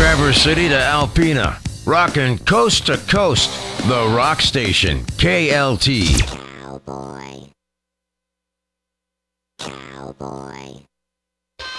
Traverse City to Alpena. Rockin' coast to coast. The Rock Station, KLT.